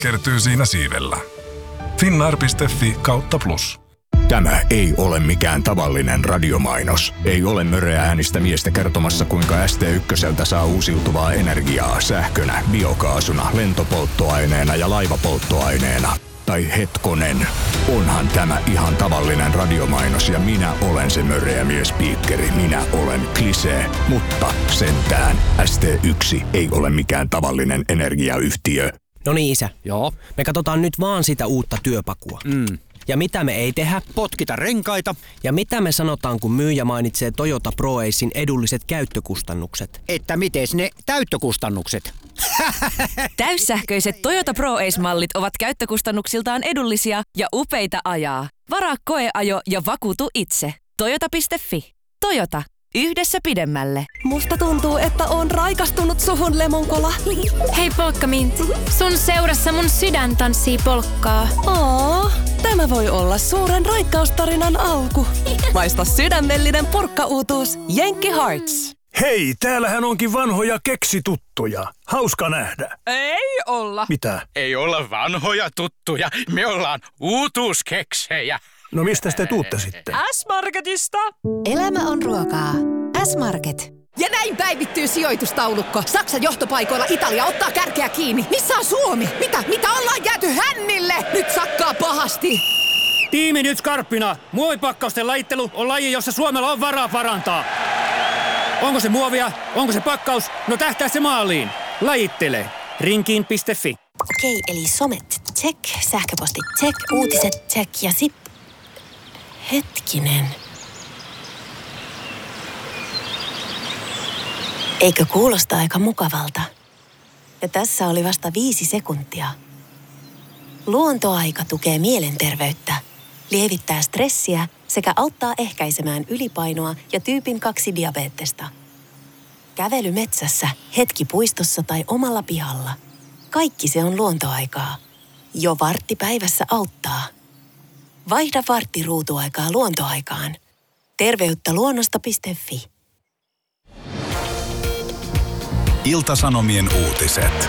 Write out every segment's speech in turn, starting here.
kertyy siinä siivellä. Finnair.fi/plus. Tämä ei ole mikään tavallinen radiomainos. Ei ole möreä äänistä miestä kertomassa, kuinka ST1 saa uusiutuvaa energiaa sähkönä, biokaasuna, lentopolttoaineena ja laivapolttoaineena. Tai hetkonen, onhan tämä ihan tavallinen radiomainos ja minä olen se möreä miespiikkeri. Minä olen Klisee, mutta sentään ST1 ei ole mikään tavallinen energiayhtiö. No niin, isä. Joo. Me katsotaan nyt vaan sitä uutta työpakua. Ja mitä me ei tehdä? Potkita renkaita. Ja mitä me sanotaan, kun myyjä mainitsee Toyota ProAcen edulliset käyttökustannukset? Että mites ne täyttökustannukset? Täyssähköiset Toyota ProAce-mallit ovat käyttökustannuksiltaan edullisia ja upeita ajaa. Varaa koeajo ja vakuutu itse. Toyota.fi. Toyota. Yhdessä pidemmälle. Musta tuntuu, että on raikastunut suhun, Lemonkola. Hei Polkkamint, sun seurassa mun sydän tanssii polkkaa. Tämä voi olla suuren raikkaustarinan alku. Maista sydämellinen purkkauutuus Jenkki Hearts. Hei, täällähän onkin vanhoja keksituttuja. Hauska nähdä. Ei olla. Mitä? Ei olla vanhoja tuttuja. Me ollaan uutuuskeksejä. No mistä te tuutte sitten? S-Marketista. Elämä on ruokaa. S-Market. Ja näin päivittyy sijoitustaulukko. Saksan johtopaikoilla Italia ottaa kärkeä kiinni. Missä on Suomi? Mitä ollaan jääty hännille? Nyt sakkaa pahasti. Tiimi nyt skarppina. Muovipakkausten lajittelu on laji, jossa Suomella on varaa parantaa. Onko se muovia? Onko se pakkaus? No tähtää se maaliin. Lajittele. Rinkiin.fi. Okei, eli somet check, sähköpostit check, uutiset check ja sit... Hetkinen. Eikö kuulosta aika mukavalta? Ja tässä oli vasta 5 sekuntia. Luontoaika tukee mielenterveyttä, lievittää stressiä sekä auttaa ehkäisemään ylipainoa ja tyypin 2 diabeettesta. Kävely metsässä, hetki puistossa tai omalla pihalla. Kaikki se on luontoaikaa. Jo vartti päivässä auttaa. Vaihda vartti ruutuaikaa luontoaikaan. Terveyttä luonnosta.fi. Ilta-Sanomien uutiset.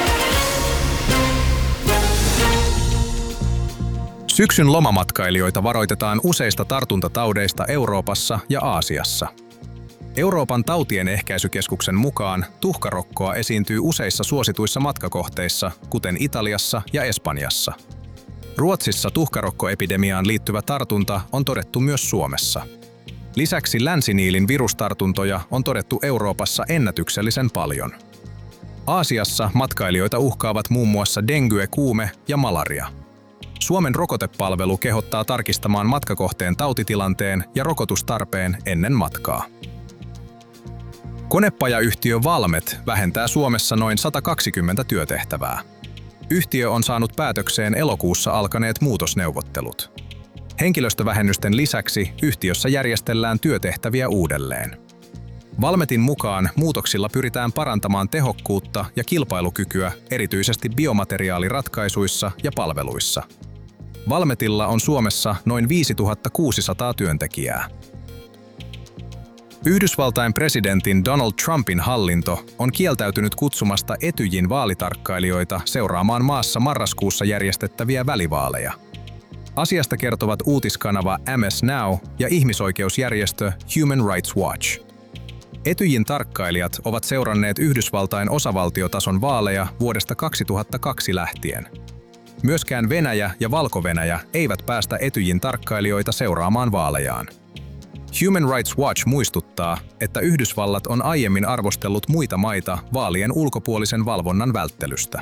Syksyn lomamatkailijoita varoitetaan useista tartuntataudeista Euroopassa ja Aasiassa. Euroopan tautien ehkäisykeskuksen mukaan tuhkarokkoa esiintyy useissa suosituissa matkakohteissa, kuten Italiassa ja Espanjassa. Ruotsissa tuhkarokkoepidemiaan liittyvä tartunta on todettu myös Suomessa. Lisäksi länsiniilin virustartuntoja on todettu Euroopassa ennätyksellisen paljon. Aasiassa matkailijoita uhkaavat muun muassa dengue, kuume ja malaria. Suomen rokotepalvelu kehottaa tarkistamaan matkakohteen tautitilanteen ja rokotustarpeen ennen matkaa. Konepajayhtiö Valmet vähentää Suomessa noin 120 työtehtävää. Yhtiö on saanut päätökseen elokuussa alkaneet muutosneuvottelut. Henkilöstövähennysten lisäksi yhtiössä järjestellään työtehtäviä uudelleen. Valmetin mukaan muutoksilla pyritään parantamaan tehokkuutta ja kilpailukykyä erityisesti biomateriaaliratkaisuissa ja palveluissa. Valmetilla on Suomessa noin 5600 työntekijää. Yhdysvaltain presidentin Donald Trumpin hallinto on kieltäytynyt kutsumasta Etyjin vaalitarkkailijoita seuraamaan maassa marraskuussa järjestettäviä välivaaleja. Asiasta kertovat uutiskanava MS Now ja ihmisoikeusjärjestö Human Rights Watch. Etyjin tarkkailijat ovat seuranneet Yhdysvaltain osavaltiotason vaaleja vuodesta 2002 lähtien. Myöskään Venäjä ja Valko-Venäjä eivät päästä Etyjin tarkkailijoita seuraamaan vaalejaan. Human Rights Watch muistuttaa, että Yhdysvallat on aiemmin arvostellut muita maita vaalien ulkopuolisen valvonnan välttelystä.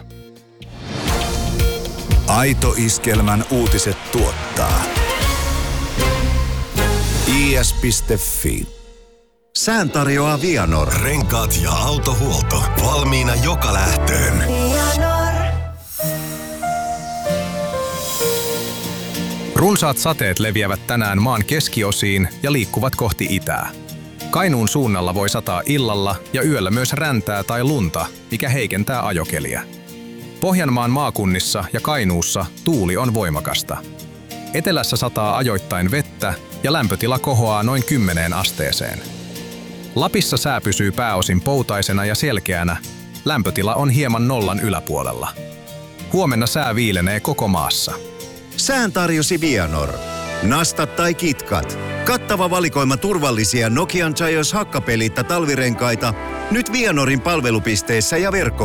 Aito Iskelmän uutiset tuottaa is.fi. Sään tarjoaa Vianor. Renkaat ja autohuolto. Valmiina joka lähtöön. Runsaat sateet leviävät tänään maan keskiosiin ja liikkuvat kohti itää. Kainuun suunnalla voi sataa illalla ja yöllä myös räntää tai lunta, mikä heikentää ajokeliä. Pohjanmaan maakunnissa ja Kainuussa tuuli on voimakasta. Etelässä sataa ajoittain vettä ja lämpötila kohoaa noin 10 asteeseen. Lapissa sää pysyy pääosin poutaisena ja selkeänä, lämpötila on hieman nollan yläpuolella. Huomenna sää viilenee koko maassa. Sään tarjosi Vianor. Nastat tai kitkat. Kattava valikoima turvallisia Nokian Gios hakkapelitta talvirenkaita. Nyt Vianorin palvelupisteissä ja verkko